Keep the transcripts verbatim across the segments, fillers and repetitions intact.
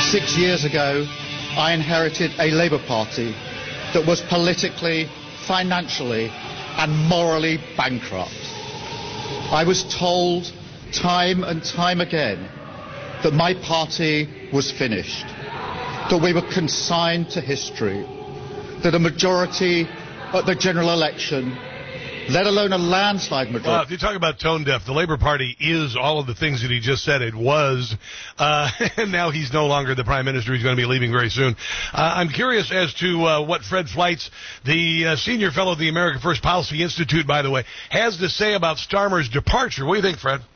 Six years ago, I inherited a Labour Party that was politically, financially and morally bankrupt. I was told time and time again that my party was finished, that we were consigned to history, that a majority at the general election, let alone a landslide majority. Well, if you talk about tone deaf, the Labour Party is all of the things that he just said it was, uh, and now he's no longer the Prime Minister. He's going to be leaving very soon. Uh, I'm curious as to uh, what Fred Fleitz, the uh, senior fellow of the America First Policy Institute, by the way, has to say about Starmer's departure. What do you think, Fred?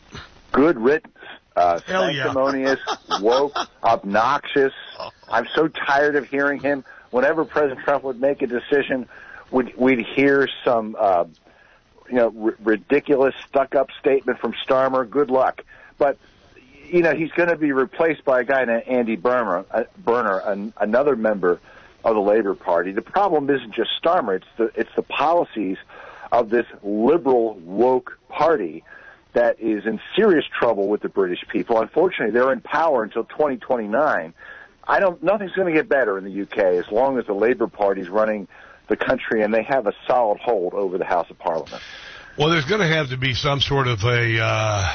Good riddance. Uh, Hell yeah. sanctimonious, woke, obnoxious. I'm so tired of hearing him. Whenever President Trump would make a decision, we'd, we'd hear some, uh, you know, r- ridiculous, stuck-up statement from Starmer. Good luck. But, you know, he's going to be replaced by a guy named Andy Berner, uh, Berner an, another member of the Labor Party. The problem isn't just Starmer. It's the, it's the policies of this liberal, woke party that is in serious trouble with the British people. Unfortunately, they're in power until twenty twenty-nine. I don't. Nothing's going to get better in the U K as long as the Labour Party's running the country and they have a solid hold over the House of Parliament. Well, there's going to have to be some sort of a uh,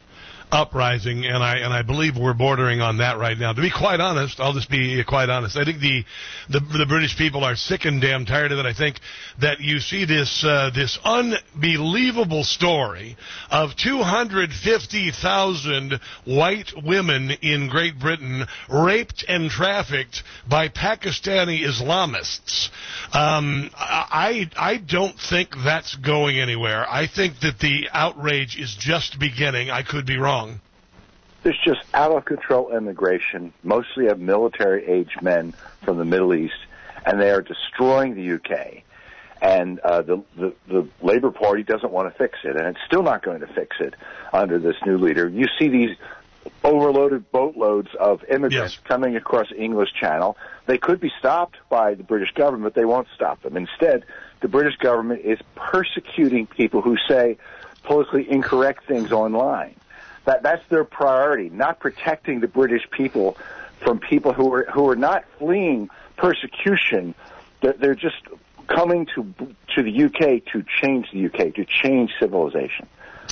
uprising, and I and I believe we're bordering on that right now. To be quite honest, I'll just be quite honest. I think the the, the British people are sick and damn tired of it. I think that you see this uh, this unbelievable story of two hundred fifty thousand white women in Great Britain raped and trafficked by Pakistani Islamists. Um, I I don't think that's going anywhere. I think that the outrage is just beginning. I could be wrong. There's just out-of-control immigration, mostly of military-aged men from the Middle East, and they are destroying the U K. And uh, the, the, the Labour Party doesn't want to fix it, and it's still not going to fix it under this new leader. You see these overloaded boatloads of immigrants yes. coming across the English Channel. They could be stopped by the British government, but they won't stop them. Instead, the British government is persecuting people who say politically incorrect things online. That that's their priority, not protecting the British people from people who are who are not fleeing persecution. They're, they're just coming to to the U K to change the U K, to change civilization.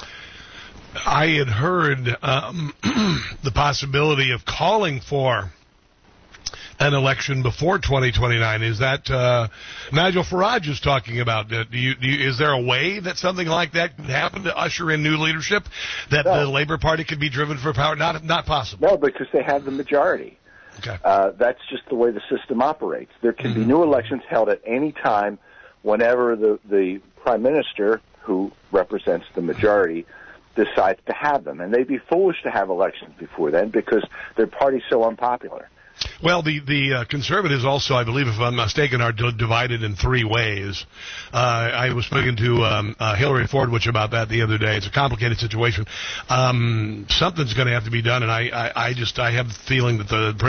I had heard um, the possibility of calling for an election before twenty twenty-nine. Is that uh, Nigel Farage is talking about? Uh, do you, do you, is there a way that something like that could happen to usher in new leadership, that no. the Labour Party could be driven for power? Not not possible. No, because they have the majority. Okay. Uh, that's just the way the system operates. There can mm-hmm. be new elections held at any time whenever the, the Prime Minister, who represents the majority, decides to have them. And they'd be foolish to have elections before then because their party's so unpopular. Well, the the uh, conservatives also, I believe, if I'm mistaken, are d- divided in three ways. Uh, I was speaking to um, uh, Hillary Fordwich about that the other day. It's a complicated situation. Um, something's going to have to be done, and I, I, I just I have the feeling that the